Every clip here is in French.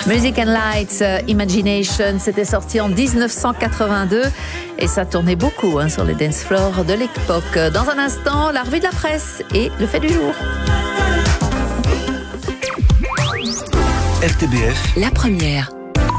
Music and Lights, Imagination, c'était sorti en 1982 et ça tournait beaucoup sur les dance floors de l'époque. Dans un instant, la revue de la presse et le fait du jour. RTBF, la première.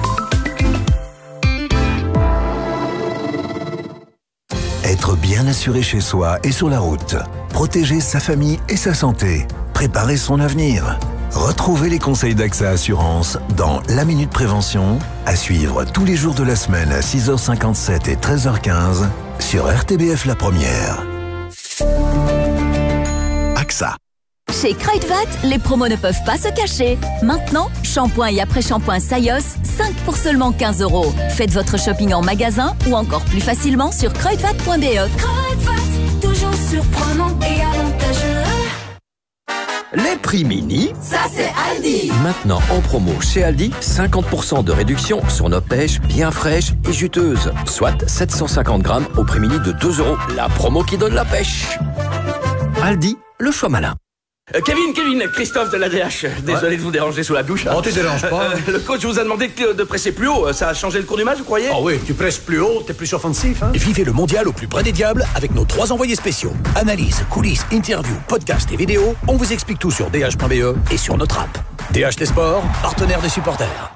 Être bien assuré chez soi et sur la route. Protéger sa famille et sa santé. Préparer son avenir. Retrouvez les conseils d'AXA Assurance dans La Minute Prévention, à suivre tous les jours de la semaine à 6h57 et 13h15 sur RTBF La Première. AXA. Chez Kruidvat, les promos ne peuvent pas se cacher. Maintenant, shampoing et après-shampoing Sayos, 5 pour seulement 15 €. Faites votre shopping en magasin ou encore plus facilement sur kruidvat.be. Kruidvat, toujours surprenant et avantageux. Les prix mini, Ça c'est Aldi. maintenant en promo chez Aldi, 50% de réduction sur nos pêches bien fraîches et juteuses. Soit 750 grammes au prix mini de 2 €. La promo qui donne la pêche. Aldi, le choix malin. Kevin, Christophe de l'ADH. Désolé de vous déranger sous la douche. Non, tu déranges pas. Le coach vous a demandé de presser plus haut. Ça a changé le cours du match, vous croyez? Ah oui, tu presses plus haut, t'es plus offensif. Hein? Vivez le mondial au plus près des diables avec nos 3 envoyés spéciaux. Analyse, coulisses, interviews, podcasts et vidéos. On vous explique tout sur dh.be et sur notre app. DH Les Sports, partenaire des supporters.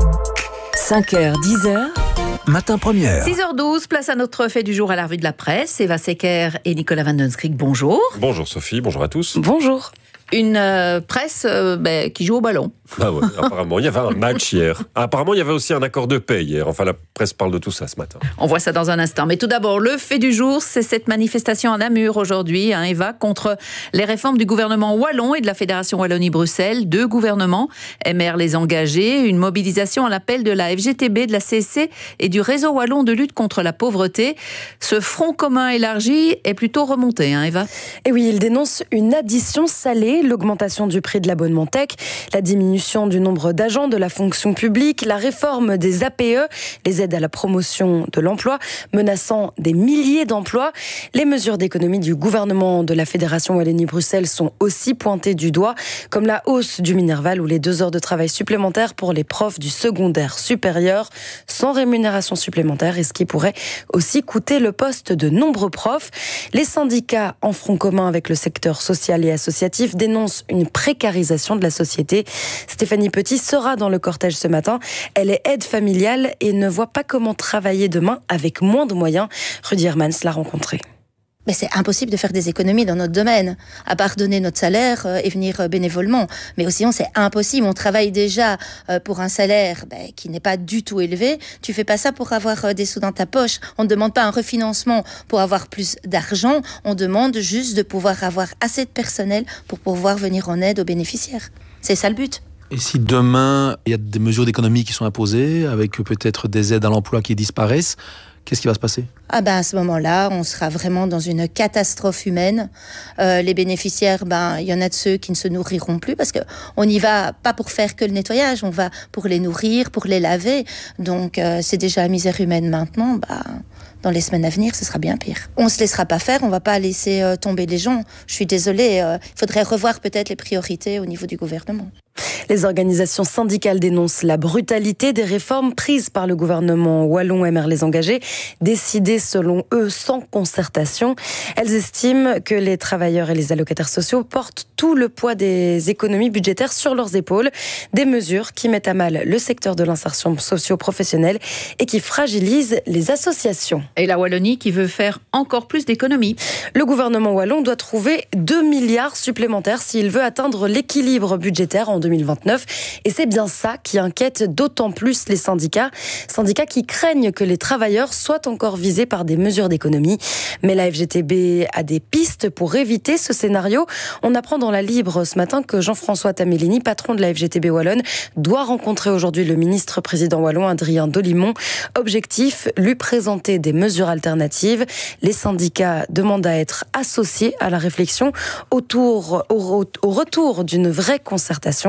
5h, 10h. Matin Première. 6h12, place à notre fait du jour à la revue de la presse. Eva Secker et Nicolas Van Den Skrik, bonjour. Bonjour Sophie, bonjour à tous. Bonjour. Une presse qui joue au ballon. Ah ouais, apparemment, il y avait un match hier. Apparemment, il y avait aussi un accord de paix hier. Enfin, la presse parle de tout ça ce matin. On voit ça dans un instant. Mais tout d'abord, le fait du jour, c'est cette manifestation à Namur aujourd'hui, Eva, contre les réformes du gouvernement wallon et de la Fédération Wallonie-Bruxelles. 2 gouvernements, MR les engagés, une mobilisation à l'appel de la FGTB, de la CSC et du réseau wallon de lutte contre la pauvreté. Ce front commun élargi est plutôt remonté, Eva. Et oui, il dénonce une addition salée, l'augmentation du prix de l'abonnement tech, la diminution du nombre d'agents de la fonction publique, la réforme des APE, les aides à la promotion de l'emploi, menaçant des milliers d'emplois. Les mesures d'économie du gouvernement de la Fédération Wallonie-Bruxelles sont aussi pointées du doigt, comme la hausse du Minerval ou les 2 heures de travail supplémentaires pour les profs du secondaire supérieur, sans rémunération supplémentaire, et ce qui pourrait aussi coûter le poste de nombreux profs. Les syndicats, en front commun avec le secteur social et associatif, dénoncent une précarisation de la société. Stéphanie Petit sera dans le cortège ce matin. Elle est aide familiale et ne voit pas comment travailler demain avec moins de moyens. Rudy Hermans l'a rencontrée. Mais c'est impossible de faire des économies dans notre domaine, à part donner notre salaire et venir bénévolement. Mais sinon, c'est impossible. On travaille déjà pour un salaire qui n'est pas du tout élevé. Tu fais pas ça pour avoir des sous dans ta poche. On ne demande pas un refinancement pour avoir plus d'argent. On demande juste de pouvoir avoir assez de personnel pour pouvoir venir en aide aux bénéficiaires. C'est ça le but. Et si demain, il y a des mesures d'économie qui sont imposées, avec peut-être des aides à l'emploi qui disparaissent, qu'est-ce qui va se passer ? À ce moment-là, on sera vraiment dans une catastrophe humaine. Les bénéficiaires, il y en a de ceux qui ne se nourriront plus parce que on n'y va pas pour faire que le nettoyage, on va pour les nourrir, pour les laver. Donc, c'est déjà la misère humaine maintenant. Dans les semaines à venir, ce sera bien pire. On se laissera pas faire, on va pas laisser tomber les gens. Je suis désolée, il faudrait revoir peut-être les priorités au niveau du gouvernement. Les organisations syndicales dénoncent la brutalité des réformes prises par le gouvernement wallon MR les engagés, décidées selon eux sans concertation. Elles estiment que les travailleurs et les allocataires sociaux portent tout le poids des économies budgétaires sur leurs épaules, des mesures qui mettent à mal le secteur de l'insertion socio-professionnelle et qui fragilisent les associations. Et la Wallonie qui veut faire encore plus d'économies. Le gouvernement wallon doit trouver 2 milliards supplémentaires s'il veut atteindre l'équilibre budgétaire en 2029. Et c'est bien ça qui inquiète d'autant plus les syndicats qui craignent que les travailleurs soient encore visés par des mesures d'économie. Mais la FGTB a des pistes pour éviter ce scénario. On apprend dans la Libre ce matin que Jean-François Tamellini, patron de la FGTB wallonne, doit rencontrer aujourd'hui le ministre-président wallon Adrien Dolimon. Objectif, lui présenter des mesures alternatives. Les syndicats demandent à être associés à la réflexion au retour d'une vraie concertation.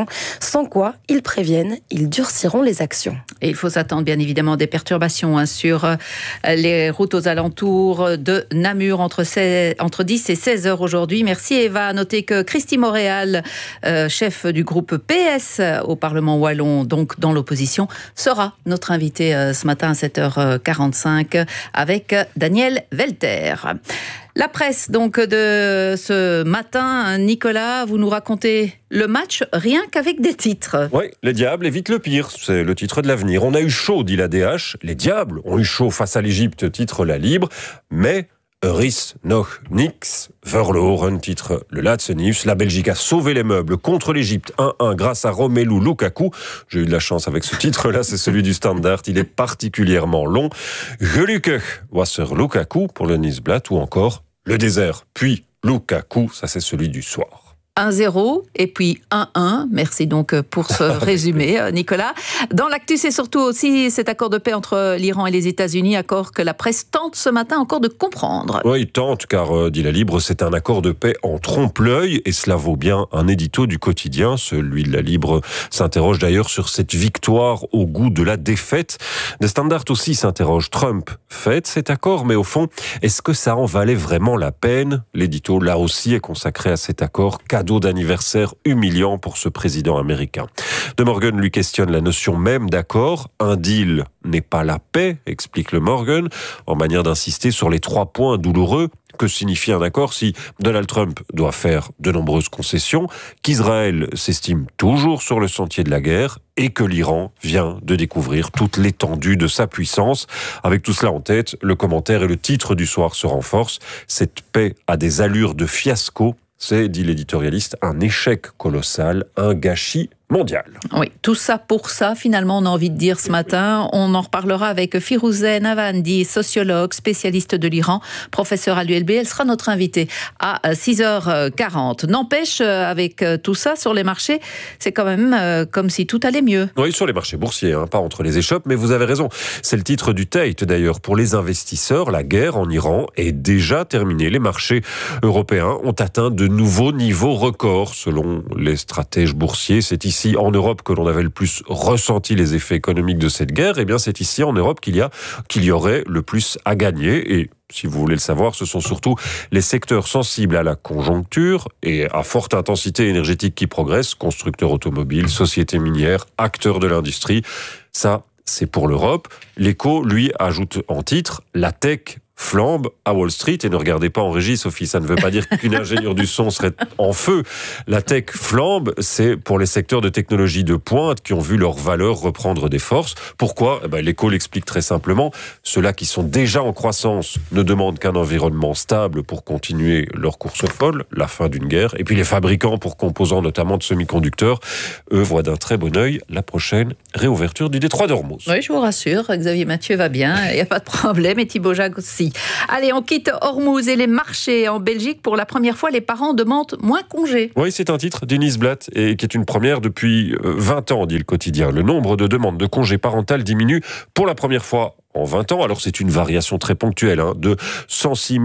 sans quoi, ils préviennent, ils durciront les actions. Et il faut s'attendre bien évidemment à des perturbations sur les routes aux alentours de Namur entre 10 et 16 heures aujourd'hui. Merci Eva. À noter que Christy Moréal, chef du groupe PS au Parlement wallon, donc dans l'opposition, sera notre invité ce matin à 7h45 avec Daniel Welter. La presse donc de ce matin, Nicolas, vous nous racontez le match rien qu'avec des titres. Oui, les diables évitent le pire, c'est le titre de l'avenir. On a eu chaud, dit la DH, les diables ont eu chaud face à l'Égypte, titre la Libre, mais Eris noch nix verloren, titre le Laatste-Nieuws. La Belgique a sauvé les meubles contre l'Égypte 1-1 grâce à Romelu Lukaku. J'ai eu de la chance avec ce titre-là, c'est celui du Standard. Il est particulièrement long. Gelukkig was er Lukaku pour le Nieuwsblad, ou encore le désert, puis Lukaku, ça c'est celui du soir. 1-0 et puis 1-1. Merci donc pour ce résumé, Nicolas. Dans l'actu, c'est surtout aussi cet accord de paix entre l'Iran et les États-Unis, accord que la presse tente ce matin encore de comprendre. Oui, il tente, car, dit la Libre, c'est un accord de paix en trompe-l'œil, et cela vaut bien un édito du quotidien. Celui de la Libre s'interroge d'ailleurs sur cette victoire au goût de la défaite. Le Standard aussi s'interroge. Trump fête cet accord, mais au fond, est-ce que ça en valait vraiment la peine ? L'édito, là aussi, est consacré à cet accord. Cadeau d'anniversaire humiliant pour ce président américain. De Morgan lui questionne la notion même d'accord. Un deal n'est pas la paix, explique le Morgan, en manière d'insister sur les 3 points douloureux. Que signifie un accord si Donald Trump doit faire de nombreuses concessions, qu'Israël s'estime toujours sur le sentier de la guerre et que l'Iran vient de découvrir toute l'étendue de sa puissance. Avec tout cela en tête, le commentaire et le titre du soir se renforcent. Cette paix a des allures de fiasco. C'est, dit l'éditorialiste, un échec colossal, un gâchis mondial. Oui, tout ça pour ça, finalement, on a envie de dire ce matin. On en reparlera avec Firouzeh Navandi, sociologue, spécialiste de l'Iran, professeur à l'ULB. Elle sera notre invitée à 6h40. N'empêche, avec tout ça sur les marchés, c'est quand même comme si tout allait mieux. Oui, sur les marchés boursiers, pas entre les échoppes, mais vous avez raison. C'est le titre du Tate, d'ailleurs. Pour les investisseurs, la guerre en Iran est déjà terminée. Les marchés européens ont atteint de nouveaux niveaux records, selon les stratèges boursiers. C'est ici en Europe que l'on avait le plus ressenti les effets économiques de cette guerre. Eh bien, c'est ici en Europe qu'il y aurait le plus à gagner. Et si vous voulez le savoir, ce sont surtout les secteurs sensibles à la conjoncture et à forte intensité énergétique qui progressent, constructeurs automobiles, sociétés minières, acteurs de l'industrie. Ça, c'est pour l'Europe. L'Écho, lui, ajoute en titre « La tech flambe à Wall Street ». Et ne regardez pas en régie, Sophie, ça ne veut pas dire qu'une ingénieure du son serait en feu. La tech flambe, c'est pour les secteurs de technologie de pointe qui ont vu leur valeur reprendre des forces. Pourquoi ? L'Écho l'explique très simplement. Ceux-là qui sont déjà en croissance ne demandent qu'un environnement stable pour continuer leur course folle, la fin d'une guerre. Et puis les fabricants pour composants, notamment de semi-conducteurs, eux voient d'un très bon œil la prochaine réouverture du détroit d'Ormuz. Oui, je vous rassure, Xavier Mathieu va bien, il n'y a pas de problème, et Thibaut Jacques aussi. Allez, on quitte Ormuz et les marchés en Belgique. Pour la première fois, les parents demandent moins congés. Oui, c'est un titre du Nieuwsblad et qui est une première depuis 20 ans, dit le quotidien. Le nombre de demandes de congés parentaux diminue pour la première fois en 20 ans. Alors c'est une variation très ponctuelle, de 106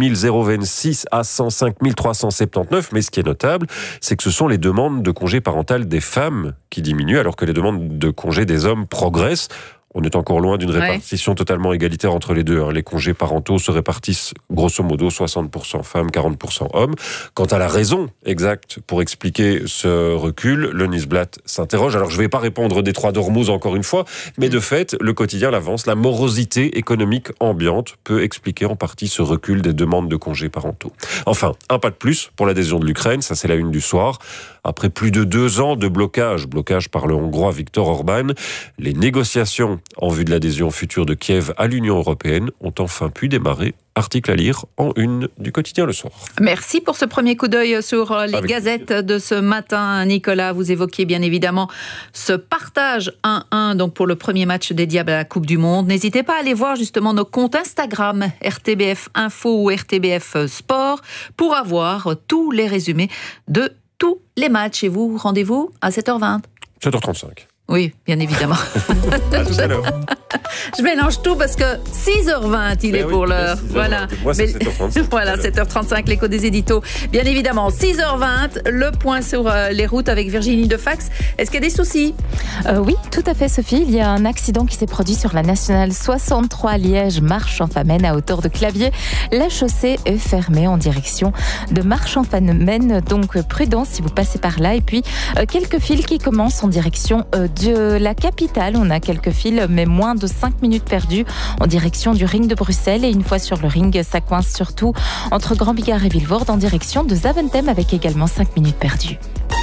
026 à 105 379. Mais ce qui est notable, c'est que ce sont les demandes de congés parentaux des femmes qui diminuent, alors que les demandes de congés des hommes progressent. On est encore loin d'une répartition totalement égalitaire entre les deux. Les congés parentaux se répartissent grosso modo 60% femmes, 40% hommes. Quant à la raison exacte pour expliquer ce recul, le Nieuwsblad s'interroge. Alors je ne vais pas répondre au détroit d'Ormuz encore une fois, mais de fait, le quotidien l'avance. La morosité économique ambiante peut expliquer en partie ce recul des demandes de congés parentaux. Enfin, un pas de plus pour l'adhésion de l'Ukraine, ça c'est la une du soir. Après plus de 2 ans de blocage par le Hongrois Viktor Orban, les négociations en vue de l'adhésion future de Kiev à l'Union européenne ont enfin pu démarrer. Article à lire en une du quotidien Le Soir. Merci pour ce premier coup d'œil sur les gazettes de ce matin, Nicolas. Vous évoquiez bien évidemment ce partage 1-1 donc pour le premier match des Diables à la Coupe du Monde. N'hésitez pas à aller voir justement nos comptes Instagram, RTBF Info ou RTBF Sport, pour avoir tous les résumés de tous les matchs. Et vous, rendez-vous à 7h20. 7h35. Oui, bien évidemment. À tout à l'heure. Je mélange tout parce que 6h20, il est pour l'heure. Voilà. Moi, c'est 7h35. Voilà, 7h35, l'écho des éditos. Bien évidemment, 6h20, le point sur les routes avec Virginie Defax. Est-ce qu'il y a des soucis ? Oui, tout à fait, Sophie. Il y a un accident qui s'est produit sur la nationale 63 Liège-Marche-en-Famenne à hauteur de Clavier. La chaussée est fermée en direction de Marche-en-Famenne, donc prudence si vous passez par là. Et puis, quelques fils qui commencent en direction de la capitale. On a quelques fils, mais moins de 5 minutes perdues en direction du ring de Bruxelles. Et une fois sur le ring, ça coince surtout entre Grand-Bigard et Vilvoorde en direction de Zaventem avec également 5 minutes perdues.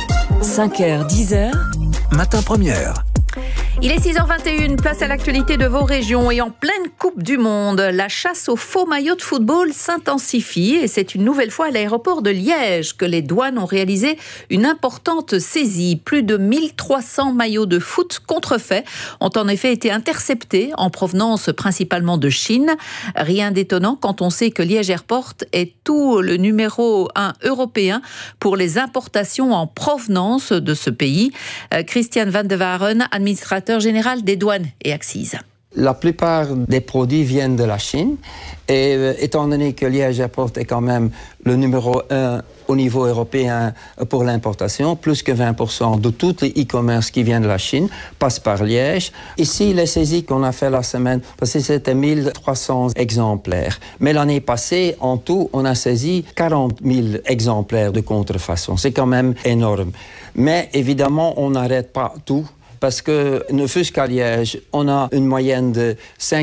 5h, 10h, Matin première. Il est 6h21, place à l'actualité de vos régions et en pleine Coupe du Monde. La chasse aux faux maillots de football s'intensifie et c'est une nouvelle fois à l'aéroport de Liège que les douanes ont réalisé une importante saisie. Plus de 1300 maillots de foot contrefaits ont en effet été interceptés en provenance principalement de Chine. Rien d'étonnant quand on sait que Liège Airport est tout le numéro 1 européen pour les importations en provenance de ce pays. Christian van de Waren, administrateur général des douanes et accises. La plupart des produits viennent de la Chine et étant donné que Liège Airport est quand même le numéro 1 au niveau européen pour l'importation, plus que 20% de tous les e-commerce qui viennent de la Chine passent par Liège. Ici, les saisies qu'on a fait la semaine, parce que c'était 1300 exemplaires. Mais l'année passée, en tout, on a saisi 40 000 exemplaires de contrefaçon. C'est quand même énorme. Mais évidemment, on n'arrête pas tout. Parce que, ne fût-ce qu'à Liège, on a une moyenne de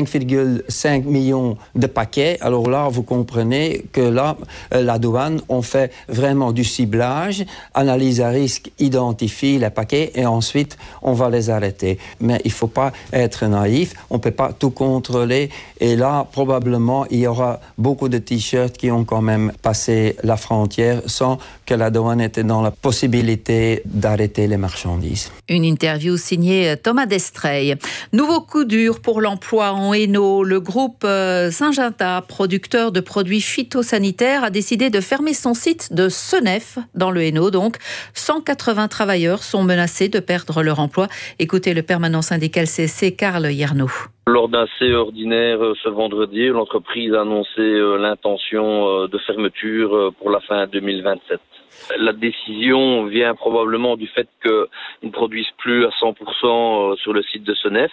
5,5 millions de paquets. Alors là, vous comprenez que là, la douane, on fait vraiment du ciblage, analyse à risque, identifie les paquets et ensuite, on va les arrêter. Mais il ne faut pas être naïf, on ne peut pas tout contrôler. Et là, probablement, il y aura beaucoup de t-shirts qui ont quand même passé la frontière sans que la douane était dans la possibilité d'arrêter les marchandises. Une interview signé Thomas Destreil. Nouveau coup dur pour l'emploi en Hainaut. Le groupe Syngenta, producteur de produits phytosanitaires, a décidé de fermer son site de Senef, dans le Hainaut. Donc, 180 travailleurs sont menacés de perdre leur emploi. Écoutez le permanent syndical CSC, Karl Yernaud. Lors d'un CE ordinaire ce vendredi, l'entreprise a annoncé l'intention de fermeture pour la fin 2027. La décision vient probablement du fait qu'ils ne produisent plus à 100% sur le site de Senef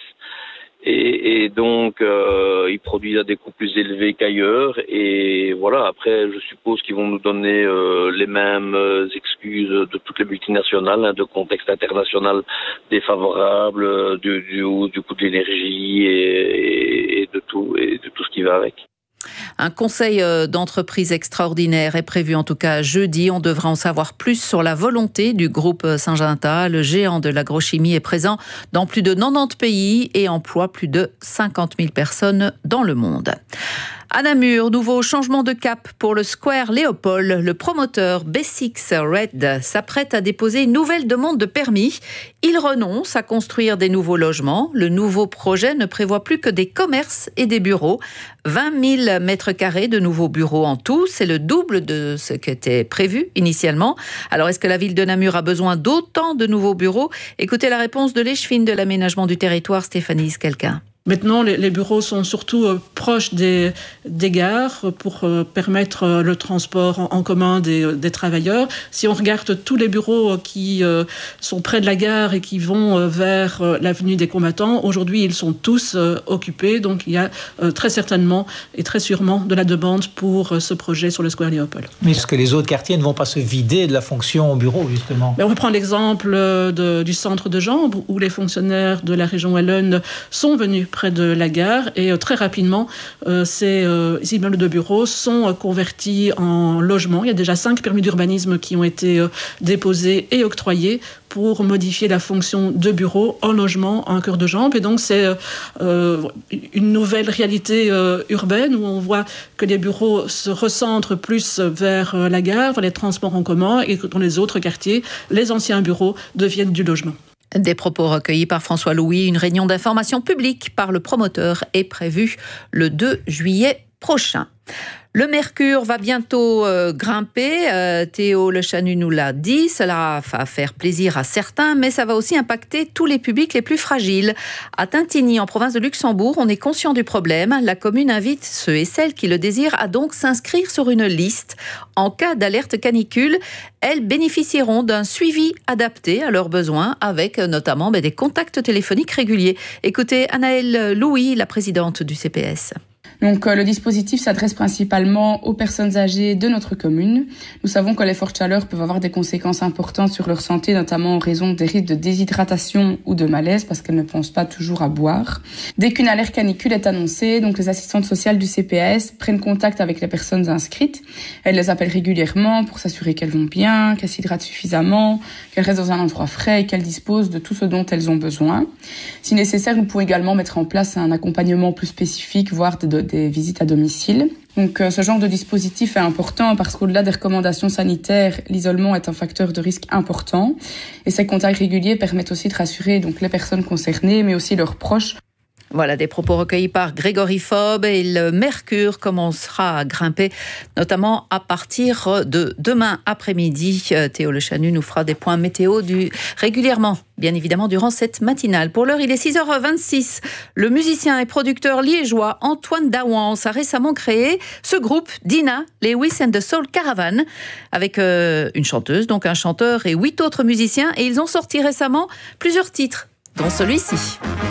et donc ils produisent à des coûts plus élevés qu'ailleurs et voilà, après je suppose qu'ils vont nous donner les mêmes excuses de toutes les multinationales, de contexte international défavorable, du coût de l'énergie et de tout ce qui va avec. Un conseil d'entreprise extraordinaire est prévu en tout cas jeudi. On devra en savoir plus sur la volonté du groupe Syngenta. Le géant de l'agrochimie est présent dans plus de 90 pays et emploie plus de 50 000 personnes dans le monde. À Namur, nouveau changement de cap pour le Square Léopold. Le promoteur B6 Red s'apprête à déposer une nouvelle demande de permis. Il renonce à construire des nouveaux logements. Le nouveau projet ne prévoit plus que des commerces et des bureaux. 20 000 mètres carrés de nouveaux bureaux en tout. C'est le double de ce qui était prévu initialement. Alors, est-ce que la ville de Namur a besoin d'autant de nouveaux bureaux ? Écoutez la réponse de l'échevine de l'aménagement du territoire, Stéphanie Iskelquin. Maintenant, les bureaux sont surtout proches des gares pour permettre le transport en commun des travailleurs. Si on regarde tous les bureaux qui sont près de la gare et qui vont vers l'avenue des Combattants, aujourd'hui, ils sont tous occupés. Donc, il y a très certainement et très sûrement de la demande pour ce projet sur le Square Léopold. Mais est-ce que les autres quartiers ne vont pas se vider de la fonction bureau, justement ? On va prendre l'exemple du centre de Jambes, où les fonctionnaires de la région wallonne sont venus près de la gare et très rapidement ces immeubles de bureaux sont convertis en logements. Il y a déjà 5 permis d'urbanisme qui ont été déposés et octroyés pour modifier la fonction de bureau en logement en cœur de Jambes. Et donc c'est une nouvelle réalité urbaine où on voit que les bureaux se recentrent plus vers la gare, vers les transports en commun et que dans les autres quartiers, les anciens bureaux deviennent du logement. Des propos recueillis par François Louis. Une réunion d'information publique par le promoteur est prévue le 2 juillet prochain. Le mercure va bientôt grimper. Théo Le Chanu nous l'a dit. Cela va faire plaisir à certains, mais ça va aussi impacter tous les publics les plus fragiles. À Tintigny, en province de Luxembourg, on est conscient du problème. La commune invite ceux et celles qui le désirent à donc s'inscrire sur une liste. En cas d'alerte canicule, elles bénéficieront d'un suivi adapté à leurs besoins, avec notamment des contacts téléphoniques réguliers. Écoutez Anaëlle Louis, la présidente du CPS. Donc le dispositif s'adresse principalement aux personnes âgées de notre commune. Nous savons que les fortes chaleurs peuvent avoir des conséquences importantes sur leur santé, notamment en raison des risques de déshydratation ou de malaise, parce qu'elles ne pensent pas toujours à boire. Dès qu'une alerte canicule est annoncée, donc les assistantes sociales du CPS prennent contact avec les personnes inscrites. Elles les appellent régulièrement pour s'assurer qu'elles vont bien, qu'elles s'hydratent suffisamment, qu'elles restent dans un endroit frais et qu'elles disposent de tout ce dont elles ont besoin. Si nécessaire, nous pouvons également mettre en place un accompagnement plus spécifique, voire des visites à domicile. Donc ce genre de dispositif est important parce qu'au-delà des recommandations sanitaires, l'isolement est un facteur de risque important. Et ces contacts réguliers permettent aussi de rassurer donc les personnes concernées, mais aussi leurs proches. Voilà des propos recueillis par Grégory Fob, et le mercure commencera à grimper, notamment à partir de demain après-midi. Théo Le Chanu nous fera des points météo régulièrement, bien évidemment, durant cette matinale. Pour l'heure, il est 6h26. Le musicien et producteur liégeois Antoine Dawans a récemment créé ce groupe Dina, Lewis and the Soul Caravan, avec une chanteuse, donc un chanteur et 8 autres musiciens. Et ils ont sorti récemment plusieurs titres, dont celui-ci.